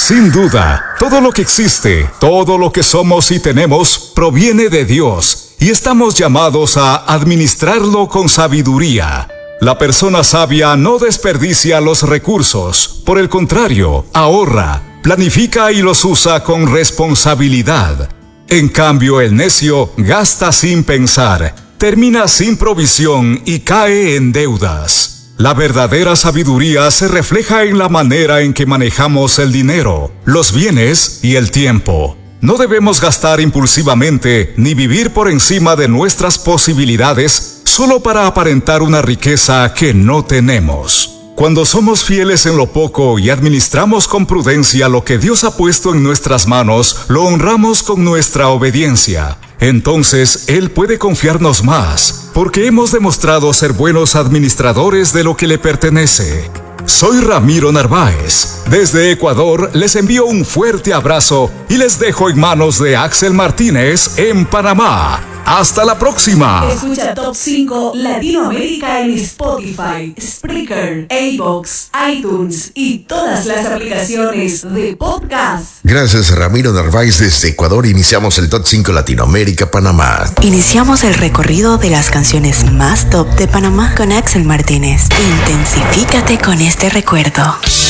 Sin duda, todo lo que existe, todo lo que somos y tenemos, proviene de Dios, y estamos llamados a administrarlo con sabiduría. La persona sabia no desperdicia los recursos, por el contrario, ahorra, planifica y los usa con responsabilidad. En cambio, el necio gasta sin pensar, termina sin provisión y cae en deudas. La verdadera sabiduría se refleja en la manera en que manejamos el dinero, los bienes y el tiempo. No debemos gastar impulsivamente ni vivir por encima de nuestras posibilidades solo para aparentar una riqueza que no tenemos. Cuando somos fieles en lo poco y administramos con prudencia lo que Dios ha puesto en nuestras manos, lo honramos con nuestra obediencia. Entonces Él puede confiarnos más, porque hemos demostrado ser buenos administradores de lo que le pertenece. Soy Ramiro Narváez. Desde Ecuador les envío un fuerte abrazo y les dejo en manos de Axel Martínez en Panamá. ¡Hasta la próxima! Escucha Top 5 Latinoamérica en Spotify, Spreaker, iVoox, iTunes y todas las aplicaciones de podcast. Gracias a Ramiro Narváez desde Ecuador iniciamos el Top 5 Latinoamérica Panamá. Iniciamos el recorrido de las canciones más top de Panamá con Axel Martínez. Intensifícate con este recuerdo.